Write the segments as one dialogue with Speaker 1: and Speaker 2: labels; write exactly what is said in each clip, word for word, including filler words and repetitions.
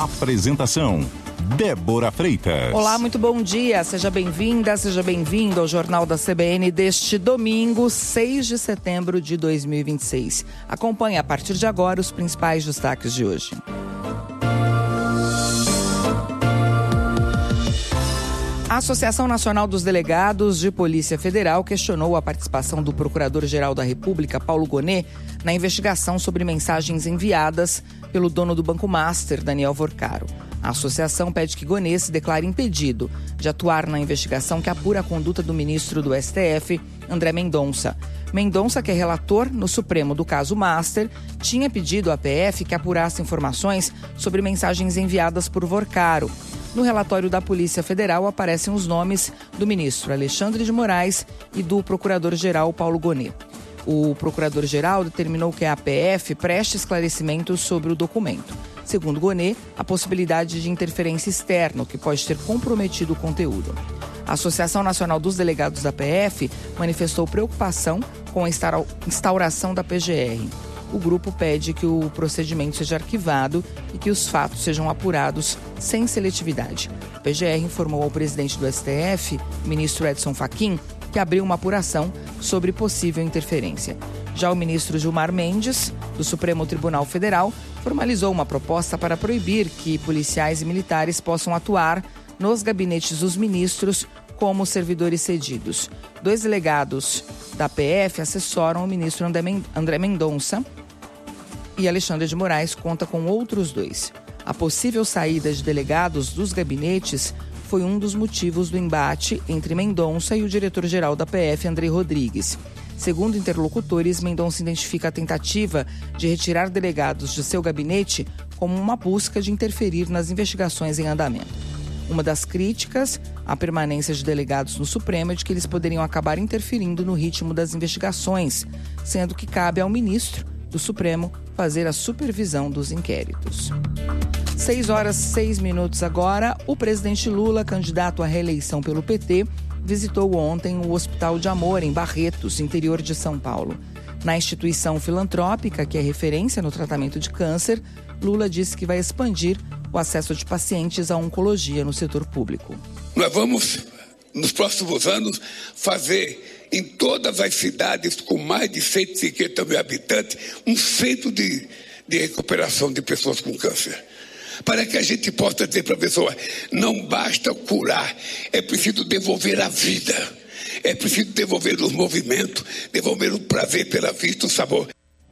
Speaker 1: Apresentação: Débora Freitas.
Speaker 2: Olá, muito bom dia. Seja bem-vinda, seja bem-vindo ao Jornal da C B N deste domingo, seis de setembro de dois mil e vinte e seis. Acompanhe a partir de agora os principais destaques de hoje. A Associação Nacional dos Delegados de Polícia Federal questionou a participação do Procurador-Geral da República, Paulo Gonet, na investigação sobre mensagens enviadas pelo dono do Banco Master, Daniel Vorcaro. A associação pede que Gonet se declare impedido de atuar na investigação que apura a conduta do ministro do S T F, André Mendonça. Mendonça, que é relator no Supremo do caso Master, tinha pedido à P F que apurasse informações sobre mensagens enviadas por Vorcaro. No relatório da Polícia Federal aparecem os nomes do ministro Alexandre de Moraes e do procurador-geral Paulo Gonet. O procurador-geral determinou que a P F preste esclarecimentos sobre o documento. Segundo Gonet, a possibilidade de interferência externa, que pode ter comprometido o conteúdo. A Associação Nacional dos Delegados da P F manifestou preocupação com a instauração da P G R. O grupo pede que o procedimento seja arquivado e que os fatos sejam apurados sem seletividade. A P G R informou ao presidente do S T F, ministro Edson Fachin, que abriu uma apuração sobre possível interferência. Já o ministro Gilmar Mendes, do Supremo Tribunal Federal, formalizou uma proposta para proibir que policiais e militares possam atuar nos gabinetes dos ministros como servidores cedidos. Dois delegados da P F assessoram o ministro André Mendonça e Alexandre de Moraes conta com outros dois. A possível saída de delegados dos gabinetes foi um dos motivos do embate entre Mendonça e o diretor-geral da P F, Andrei Rodrigues. Segundo interlocutores, Mendonça identifica a tentativa de retirar delegados de seu gabinete como uma busca de interferir nas investigações em andamento. Uma das críticas à permanência de delegados no Supremo é de que eles poderiam acabar interferindo no ritmo das investigações, sendo que cabe ao ministro do Supremo fazer a supervisão dos inquéritos. Seis horas, seis minutos agora. O presidente Lula, candidato à reeleição pelo P T, visitou ontem o Hospital de Amor, em Barretos, interior de São Paulo. Na instituição filantrópica, que é referência no tratamento de câncer, Lula disse que vai expandir o acesso de pacientes à oncologia no setor público.
Speaker 3: Nós vamos, nos próximos anos, fazer em todas as cidades com mais de cento e cinquenta mil habitantes um centro de, de recuperação de pessoas com câncer. Para que a gente possa dizer para a pessoa, não basta curar, é preciso devolver a vida, é preciso devolver os movimentos, devolver o prazer pela vista, o sabor.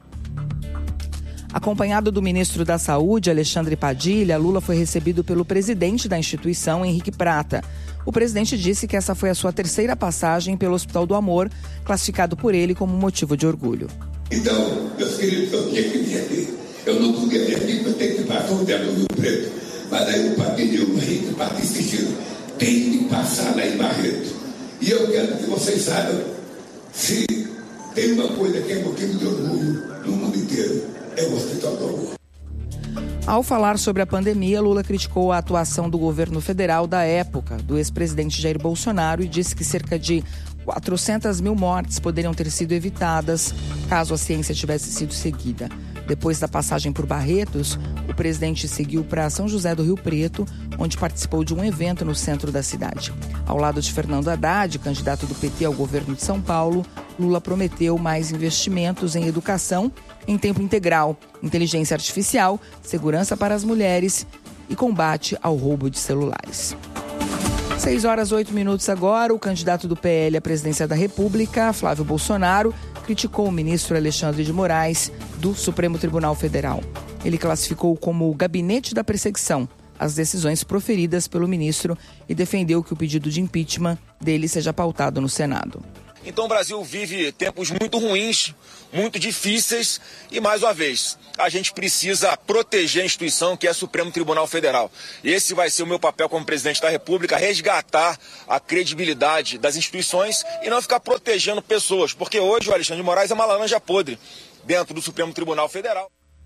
Speaker 2: Acompanhado do ministro da Saúde, Alexandre Padilha, Lula foi recebido pelo presidente da instituição, Henrique Prata. O presidente disse que essa foi a sua terceira passagem pelo Hospital do Amor, classificado por ele como motivo de orgulho.
Speaker 3: Então, meus queridos, eu tinha que vir aqui. Eu não podia vir aqui porque eu tenho que passar o dedo no Rio Preto. Mas aí o Padilha e o Henrique Prata insistiram. Tem que passar lá em Barreto. E eu quero que vocês saibam, se tem uma coisa que é motivo de orgulho no mundo inteiro, é o Hospital do Amor.
Speaker 2: Ao falar sobre a pandemia, Lula criticou a atuação do governo federal da época, do ex-presidente Jair Bolsonaro, e disse que cerca de quatrocentas mil mortes poderiam ter sido evitadas caso a ciência tivesse sido seguida. Depois da passagem por Barretos, o presidente seguiu para São José do Rio Preto, onde participou de um evento no centro da cidade. Ao lado de Fernando Haddad, candidato do P T ao governo de São Paulo, Lula prometeu mais investimentos em educação em tempo integral, inteligência artificial, segurança para as mulheres e combate ao roubo de celulares. Seis horas, oito minutos agora. O candidato do P L à presidência da República, Flávio Bolsonaro, criticou o ministro Alexandre de Moraes, do Supremo Tribunal Federal. Ele classificou como o gabinete da perseguição as decisões proferidas pelo ministro e defendeu que o pedido de impeachment dele seja pautado no Senado.
Speaker 4: Então o Brasil vive tempos muito ruins, muito difíceis e, mais uma vez, a gente precisa proteger a instituição que é o Supremo Tribunal Federal. Esse vai ser o meu papel como presidente da República, resgatar a credibilidade das instituições e não ficar protegendo pessoas, porque hoje o Alexandre de Moraes é uma laranja podre dentro do Supremo Tribunal Federal.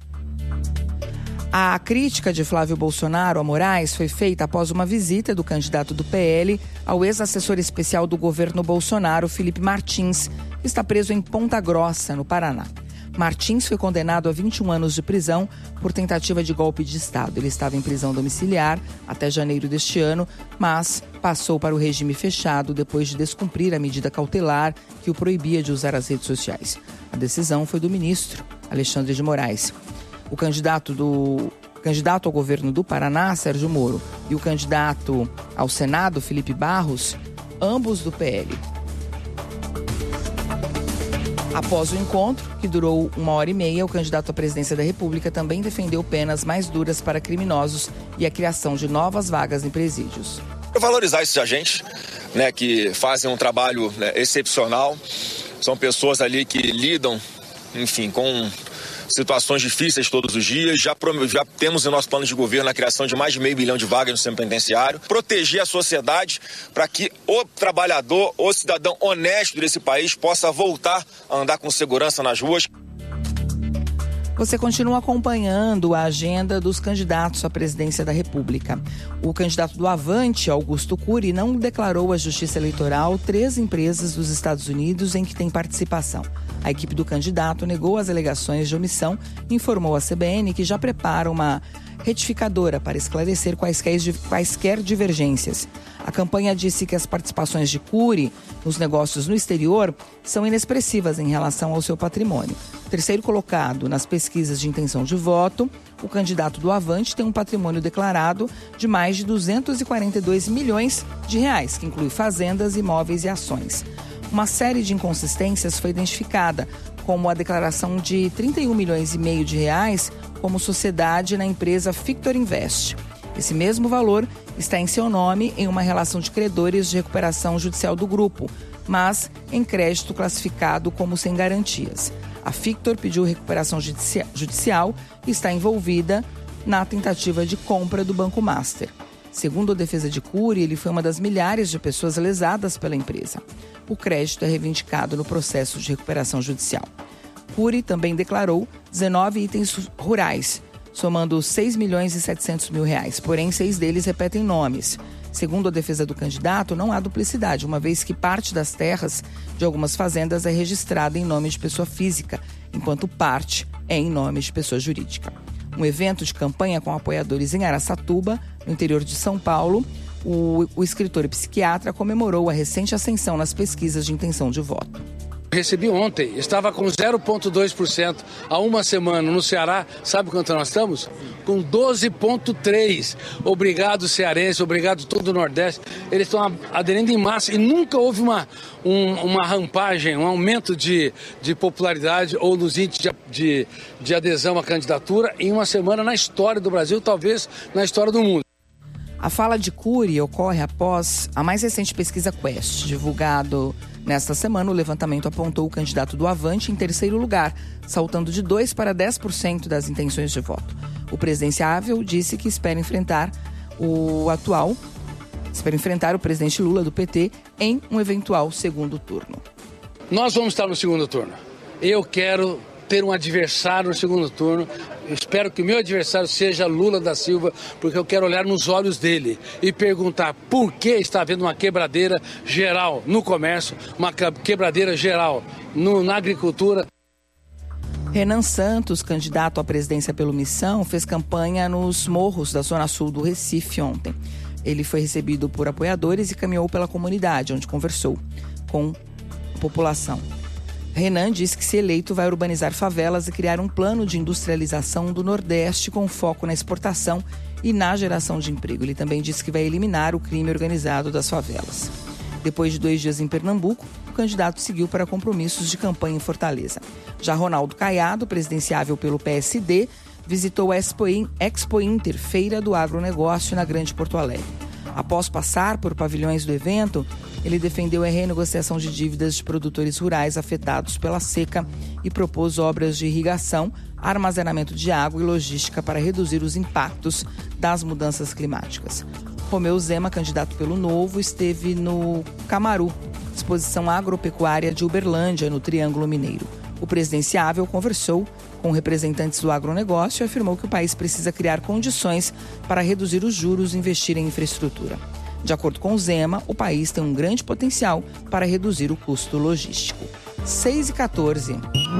Speaker 2: A crítica de Flávio Bolsonaro a Moraes foi feita após uma visita do candidato do P L ao ex-assessor especial do governo Bolsonaro, Felipe Martins, que está preso em Ponta Grossa, no Paraná. Martins foi condenado a vinte e um anos de prisão por tentativa de golpe de Estado. Ele estava em prisão domiciliar até janeiro deste ano, mas passou para o regime fechado depois de descumprir a medida cautelar que o proibia de usar as redes sociais. A decisão foi do ministro Alexandre de Moraes. O candidato, do, candidato ao governo do Paraná, Sérgio Moro, e o candidato ao Senado, Felipe Barros, ambos do P L. Após o encontro, que durou uma hora e meia, o candidato à presidência da República também defendeu penas mais duras para criminosos e a criação de novas vagas em presídios.
Speaker 4: Valorizar esses agentes, né, que fazem um trabalho, né, excepcional. São pessoas ali que lidam, enfim, com situações difíceis todos os dias. Já, já temos em nosso plano de governo a criação de mais de meio bilhão de vagas no sistema penitenciário. Proteger a sociedade para que o trabalhador, o cidadão honesto desse país possa voltar a andar com segurança nas ruas.
Speaker 2: Você continua acompanhando a agenda dos candidatos à presidência da República. O candidato do Avante, Augusto Cury, não declarou à Justiça Eleitoral três empresas dos Estados Unidos em que tem participação. A equipe do candidato negou as alegações de omissão e informou à C B N que já prepara uma retificadora para esclarecer quaisquer, quaisquer divergências. A campanha disse que as participações de Cury nos negócios no exterior são inexpressivas em relação ao seu patrimônio. Terceiro colocado nas pesquisas de intenção de voto, o candidato do Avante tem um patrimônio declarado de mais de duzentos e quarenta e dois milhões de reais, que inclui fazendas, imóveis e ações. Uma série de inconsistências foi identificada, como a declaração de trinta e um milhões e meio de reais como sociedade na empresa Fictor Invest. Esse mesmo valor está em seu nome em uma relação de credores de recuperação judicial do grupo, mas em crédito classificado como sem garantias. A Fictor pediu recuperação judicial e está envolvida na tentativa de compra do Banco Master. Segundo a defesa de Cury, ele foi uma das milhares de pessoas lesadas pela empresa. O crédito é reivindicado no processo de recuperação judicial. Cury também declarou dezenove itens rurais, somando seis milhões e setecentos mil reais. Porém, seis deles repetem nomes. Segundo a defesa do candidato, não há duplicidade, uma vez que parte das terras de algumas fazendas é registrada em nome de pessoa física, enquanto parte é em nome de pessoa jurídica. Um evento de campanha com apoiadores em Araçatuba, no interior de São Paulo, o, o escritor e psiquiatra comemorou a recente ascensão nas pesquisas de intenção de voto.
Speaker 5: Recebi ontem, estava com zero vírgula dois por cento há uma semana no Ceará. Sabe quanto nós estamos? Com doze vírgula três por cento. Obrigado, cearense, obrigado todo o Nordeste. Eles estão aderindo em massa e nunca houve uma, um, uma rampagem, um aumento de, de popularidade ou nos índices de, de, de adesão à candidatura em uma semana na história do Brasil, talvez na história do mundo.
Speaker 2: A fala de Cury ocorre após a mais recente pesquisa Quest, divulgado nesta semana. O levantamento apontou o candidato do Avante em terceiro lugar, saltando de dois para dez por cento das intenções de voto. O presidenciável disse que espera enfrentar o atual, espera enfrentar o presidente Lula do P T em um eventual segundo turno.
Speaker 5: Nós vamos estar no segundo turno. Eu quero ter um adversário no segundo turno. Eu espero que o meu adversário seja Lula da Silva, porque eu quero olhar nos olhos dele e perguntar por que está havendo uma quebradeira geral no comércio, uma quebradeira geral no, na agricultura.
Speaker 2: Renan Santos, candidato à presidência pelo Missão, fez campanha nos morros da Zona Sul do Recife ontem. Ele foi recebido por apoiadores e caminhou pela comunidade, onde conversou com a população. Renan disse que, se eleito, vai urbanizar favelas e criar um plano de industrialização do Nordeste com foco na exportação e na geração de emprego. Ele também disse que vai eliminar o crime organizado das favelas. Depois de dois dias em Pernambuco, o candidato seguiu para compromissos de campanha em Fortaleza. Já Ronaldo Caiado, presidenciável pelo P S D, visitou a Expo, Expo Inter, Feira do Agronegócio, na Grande Porto Alegre. Após passar por pavilhões do evento, ele defendeu a renegociação de dívidas de produtores rurais afetados pela seca e propôs obras de irrigação, armazenamento de água e logística para reduzir os impactos das mudanças climáticas. Romeu Zema, candidato pelo Novo, esteve no Camaru, exposição agropecuária de Uberlândia, no Triângulo Mineiro. O presidenciável conversou com representantes do agronegócio e afirmou que o país precisa criar condições para reduzir os juros e investir em infraestrutura. De acordo com o Zema, o país tem um grande potencial para reduzir o custo logístico. seis e quatorze.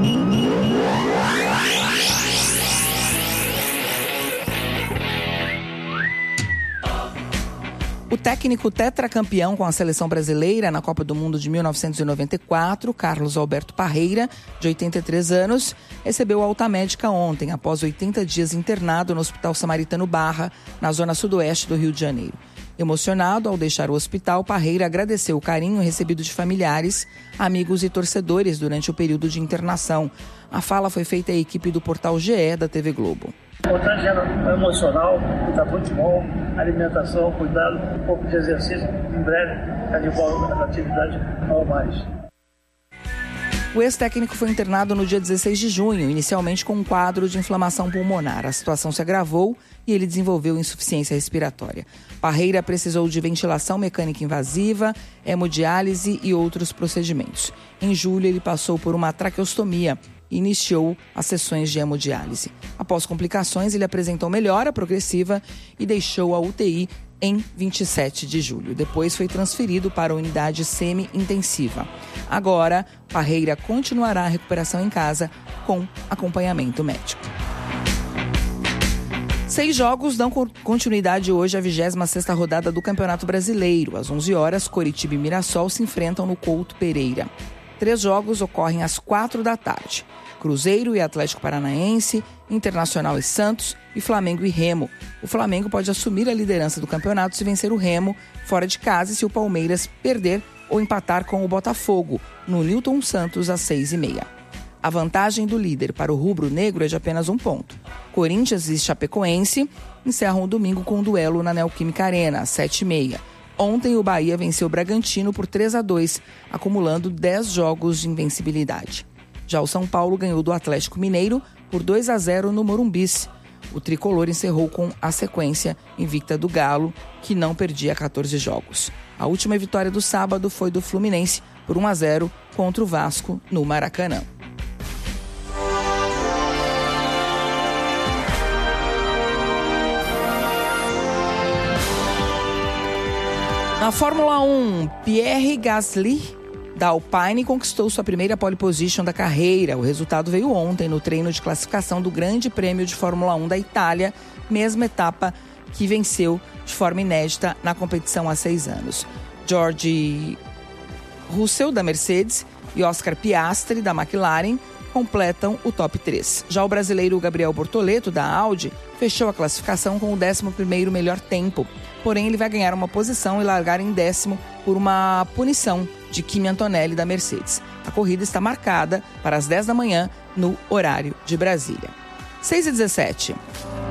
Speaker 2: O técnico tetracampeão com a seleção brasileira na Copa do Mundo de mil novecentos e noventa e quatro, Carlos Alberto Parreira, de oitenta e três anos, recebeu alta médica ontem, após oitenta dias internado no Hospital Samaritano Barra, na zona sudoeste do Rio de Janeiro. Emocionado ao deixar o hospital, Parreira agradeceu o carinho recebido de familiares, amigos e torcedores durante o período de internação. A fala foi feita à equipe do Portal G E da T V Globo.
Speaker 6: O importante é o emocional, cuidar do futebol, alimentação, cuidado, um pouco de exercício. Em breve, está de volta à atividade normais.
Speaker 2: O ex-técnico foi internado no dia dezesseis de junho, inicialmente com um quadro de inflamação pulmonar. A situação se agravou e ele desenvolveu insuficiência respiratória. Parreira precisou de ventilação mecânica invasiva, hemodiálise e outros procedimentos. Em julho, ele passou por uma traqueostomia e iniciou as sessões de hemodiálise. Após complicações, ele apresentou melhora progressiva e deixou a U T I em vinte e sete de julho. Depois foi transferido para a unidade semi-intensiva. Agora, Parreira continuará a recuperação em casa com acompanhamento médico. Seis jogos dão continuidade hoje à vigésima sexta rodada do Campeonato Brasileiro. Às onze horas, Coritiba e Mirassol se enfrentam no Couto Pereira. Três jogos ocorrem às quatro da tarde. Cruzeiro e Atlético Paranaense, Internacional e Santos e Flamengo e Remo. O Flamengo pode assumir a liderança do campeonato se vencer o Remo fora de casa e se o Palmeiras perder ou empatar com o Botafogo, no Newton Santos às seis e meia. A vantagem do líder para o rubro-negro é de apenas um ponto. Corinthians e Chapecoense encerram o domingo com um duelo na Neoquímica Arena, às sete e meia. Ontem, o Bahia venceu o Bragantino por três a dois, acumulando dez jogos de invencibilidade. Já o São Paulo ganhou do Atlético Mineiro por dois a zero no Morumbis. O tricolor encerrou com a sequência invicta do Galo, que não perdia quatorze jogos. A última vitória do sábado foi do Fluminense por um a zero contra o Vasco no Maracanã. Na Fórmula um, Pierre Gasly, da Alpine, conquistou sua primeira pole position da carreira. O resultado veio ontem no treino de classificação do Grande Prêmio de Fórmula um da Itália, mesma etapa que venceu de forma inédita na competição há seis anos. George Russell, da Mercedes, e Oscar Piastri, da McLaren, completam o top três. Já o brasileiro Gabriel Bortoleto, da Audi, fechou a classificação com o décimo primeiro melhor tempo. Porém, ele vai ganhar uma posição e largar em décimo por uma punição de Kimi Antonelli, da Mercedes. A corrida está marcada para as dez da manhã no horário de Brasília. seis e dezessete.